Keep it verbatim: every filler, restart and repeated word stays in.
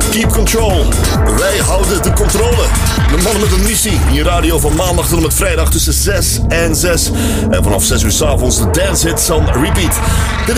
Keep Control. Wij houden de controle. De mannen met een missie. In je radio van maandag tot en met vrijdag tussen zes en zes. En vanaf zes uur 's avonds de dance hits on repeat. Dit